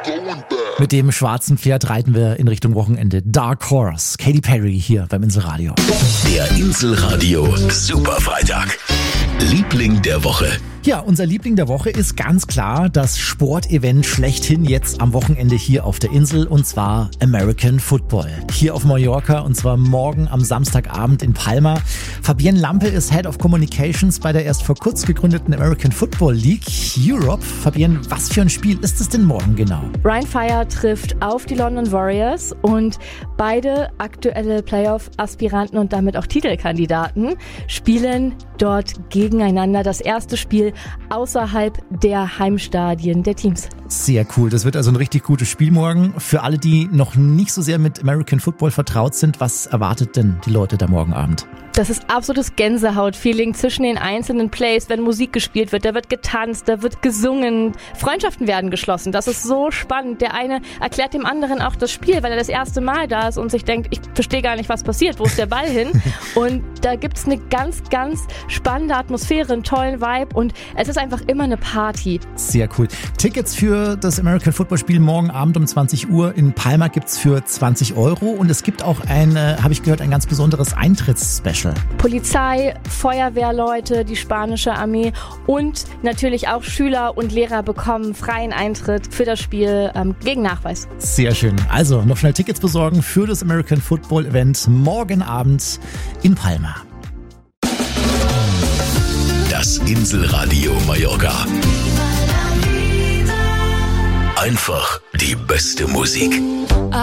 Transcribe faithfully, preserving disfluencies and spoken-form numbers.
Mit dem schwarzen Pferd reiten wir in Richtung Wochenende. Dark Horse, Katy Perry hier beim Inselradio. Der Inselradio Superfreitag. Liebling der Woche. Ja, unser Liebling der Woche ist ganz klar das Sportevent schlechthin jetzt am Wochenende hier auf der Insel, und zwar American Football. Hier auf Mallorca, und zwar morgen am Samstagabend in Palma. Fabienne Lampe ist Head of Communications bei der erst vor kurzem gegründeten American Football League Europe. Fabienne, was für ein Spiel ist es denn morgen genau? Ryan Fire trifft auf die London Warriors, und beide aktuelle Playoff-Aspiranten und damit auch Titelkandidaten spielen dort gegeneinander. Das erste Spiel außerhalb der Heimstadien der Teams. Sehr cool. Das wird also ein richtig gutes Spiel morgen. Für alle, die noch nicht so sehr mit American Football vertraut sind, was erwartet denn die Leute da morgen Abend? Das ist absolutes Gänsehaut-Feeling zwischen den einzelnen Plays, wenn Musik gespielt wird. Da wird getanzt, da wird gesungen. Freundschaften werden geschlossen. Das ist so spannend. Der eine erklärt dem anderen auch das Spiel, weil er das erste Mal da ist und sich denkt, ich verstehe gar nicht, was passiert. Wo ist der Ball hin? Und da gibt's eine ganz, ganz spannende Atmosphäre, einen tollen Vibe, und es ist einfach immer eine Party. Sehr cool. Tickets für das American Football Spiel morgen Abend um zwanzig Uhr in Palma gibt's für zwanzig Euro, und es gibt auch ein, äh, habe ich gehört, ein ganz besonderes Eintrittsspecial. Polizei, Feuerwehrleute, die spanische Armee und natürlich auch Schüler und Lehrer bekommen freien Eintritt für das Spiel ähm, gegen Nachweis. Sehr schön. Also noch schnell Tickets besorgen für das American Football Event morgen Abend in Palma. Das Inselradio Mallorca. Einfach die beste Musik.